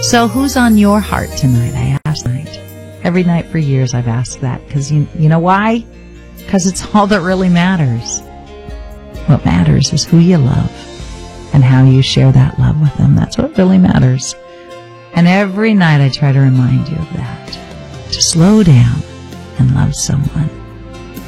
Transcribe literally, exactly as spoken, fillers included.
So who's on your heart tonight? I asked tonight. Every night for years I've asked that. Because you, you know why? Because it's all that really matters. What matters is who you love and how you share that love with them. That's what really matters. And every night I try to remind you of that. To slow down and love someone.